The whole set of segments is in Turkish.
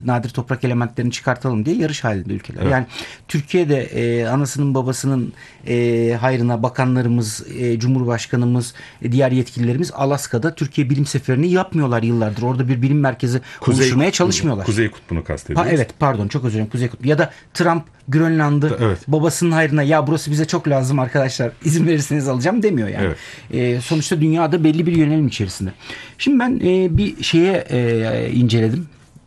nadir toprak elementlerini çıkartalım diye yarış halinde ülkeler. Evet. Yani Türkiye'de anasının babasının hayrına bakanlarımız, Cumhurbaşkanımız, diğer yetkililerimiz Alaska'da Türkiye bilim seferini yapmıyorlar yıllardır. Orada bir bilim merkezi oluşturmaya çalışmıyorlar. Kuzey Kutbu'nu kastediyoruz. Evet, pardon, çok özür dilerim, Kuzey Kutbu. Ya da Trump Grönland'ı Evet. babasının hayrına ya burası bize çok lazım arkadaşlar, izin verirseniz alacağım demiyor yani. Sonuçta dünyada belli bir yönelim içerisinde. Şimdi ben bir şeye inceledim.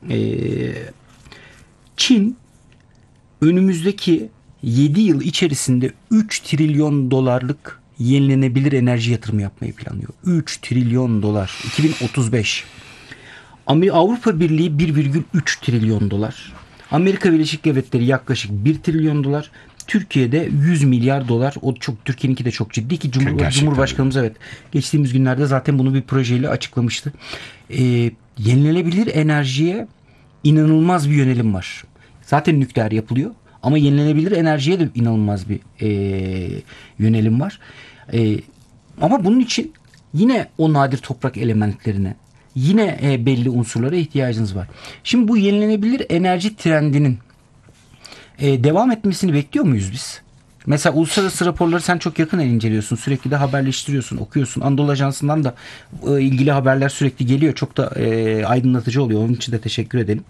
Çin önümüzdeki 7 yıl içerisinde 3 trilyon dolarlık yenilenebilir enerji yatırımı yapmayı planlıyor. 3 trilyon dolar. 2035. Avrupa Birliği 1,3 trilyon dolar. Amerika Birleşik Devletleri yaklaşık 1 trilyon dolar. Türkiye'de 100 milyar dolar. O çok, Türkiye'ninki de çok ciddi ki Cumhurbaşkanımız evet geçtiğimiz günlerde zaten bunu bir projeyle açıklamıştı. Yenilenebilir enerjiye inanılmaz bir yönelim var. Zaten nükleer yapılıyor ama yenilenebilir enerjiye de inanılmaz bir yönelim var. Ama bunun için yine o nadir toprak elementlerine, yine belli unsurlara ihtiyacınız var. Şimdi bu yenilenebilir enerji trendinin devam etmesini bekliyor muyuz biz? Mesela uluslararası raporları sen çok yakın inceliyorsun. Sürekli de haberleştiriyorsun, okuyorsun. Anadolu Ajansı'ndan da ilgili haberler sürekli geliyor. Çok da aydınlatıcı oluyor. Onun için de teşekkür ederim.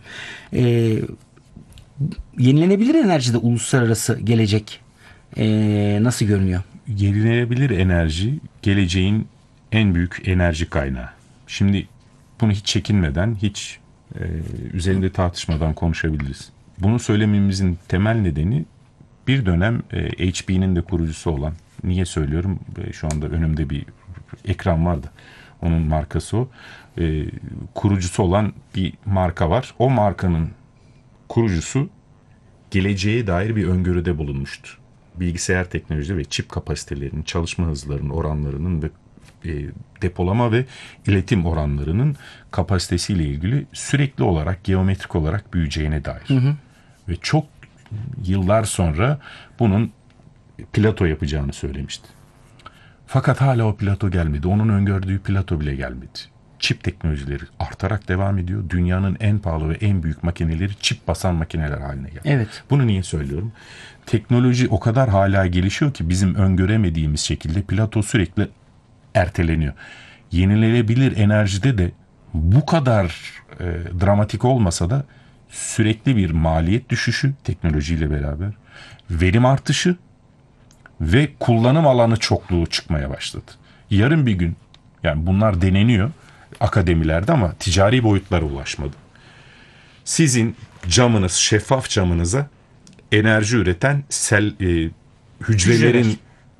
Yenilenebilir enerjide uluslararası gelecek nasıl görünüyor? Yenilenebilir enerji geleceğin en büyük enerji kaynağı. Şimdi bunu hiç çekinmeden, hiç üzerinde tartışmadan konuşabiliriz. Bunu söylememizin temel nedeni bir dönem HP'nin de kurucusu olan, niye söylüyorum? Şu anda önümde bir ekran vardı. Onun markası o. Kurucusu olan bir marka var. O markanın kurucusu geleceğe dair bir öngörüde bulunmuştu. Bilgisayar teknolojisi ve çip kapasitelerinin, çalışma hızlarının, oranlarının ve depolama ve iletim oranlarının kapasitesiyle ilgili sürekli olarak, geometrik olarak büyüyeceğine dair. Ve çok yıllar sonra bunun plato yapacağını söylemişti. Fakat hala o plato gelmedi. Onun öngördüğü plato bile gelmedi. Çip teknolojileri artarak devam ediyor. Dünyanın en pahalı ve en büyük makineleri çip basan makineler haline geldi. Evet. Bunu niye söylüyorum? Teknoloji o kadar hala gelişiyor ki bizim öngöremediğimiz şekilde plato sürekli erteleniyor. Yenilenebilir enerjide de bu kadar dramatik olmasa da sürekli bir maliyet düşüşü teknolojiyle beraber, verim artışı ve kullanım alanı çokluğu çıkmaya başladı. Yarın bir gün, yani bunlar deneniyor akademilerde ama ticari boyutlara ulaşmadı. Sizin camınız, şeffaf camınıza enerji üreten hücrelerin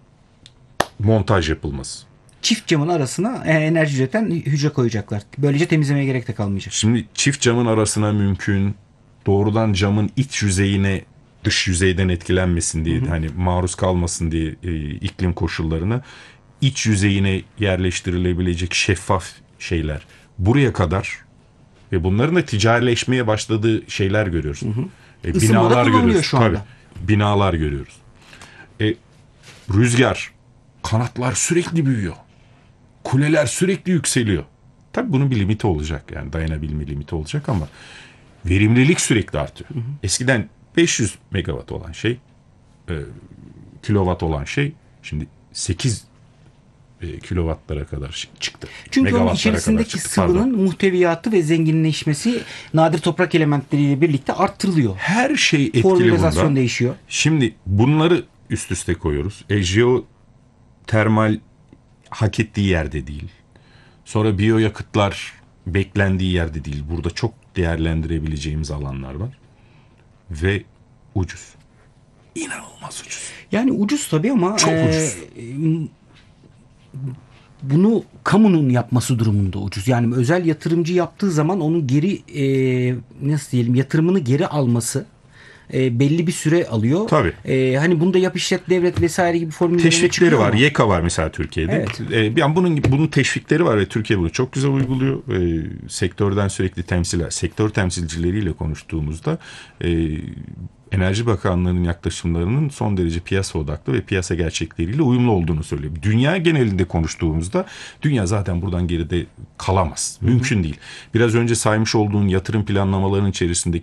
montaj yapılması. Çift camın arasına enerji üreten hücre koyacaklar. Böylece temizlemeye gerek de kalmayacak. Şimdi çift camın arasına mümkün, doğrudan camın iç yüzeyine, dış yüzeyden etkilenmesin diye, hani maruz kalmasın diye iklim koşullarına, iç yüzeyine yerleştirilebilecek şeffaf şeyler. Buraya kadar ve bunların da ticarileşmeye başladığı şeyler görüyoruz. Binalar görüyoruz. Şu anda. Tabii, binalar görüyoruz. Rüzgar, kanatlar sürekli büyüyor. Kuleler sürekli yükseliyor. Tabii bunun bir limiti olacak. Yani dayanabilme limiti olacak ama verimlilik sürekli artıyor. Eskiden 500 megawatt olan şey, kilowatt olan şey şimdi 8 kilowattlara kadar çıktı. Çünkü onun içerisindeki sıvının muhteviyatı ve zenginleşmesi nadir toprak elementleriyle birlikte arttırılıyor. Her şey etkili formülizasyon bunda. değişiyor. Şimdi bunları üst üste koyuyoruz. Jeotermal hak ettiği yerde değil. Sonra biyoyakıtlar beklendiği yerde değil. Burada çok değerlendirebileceğimiz alanlar var. Ve ucuz. İnanılmaz ucuz. Yani ucuz tabii ama çok ucuz. Bunu kamunun yapması durumunda ucuz. Yani özel yatırımcı yaptığı zaman onun geri nasıl diyelim, yatırımını geri alması belli bir süre alıyor. Tabii. Hani bunda yap işlet devlet vesaire gibi formüller Teşvikleri var. YEKA var mesela Türkiye'de. Evet. Yani bunun teşvikleri var ve Türkiye bunu çok güzel uyguluyor. Sektörden sürekli sektör temsilcileriyle konuştuğumuzda Enerji Bakanlığı'nın yaklaşımlarının son derece piyasa odaklı ve piyasa gerçekleriyle uyumlu olduğunu söylüyor. Dünya genelinde konuştuğumuzda dünya zaten buradan geride kalamaz. Mümkün değil. Biraz önce saymış olduğun yatırım planlamalarının içerisinde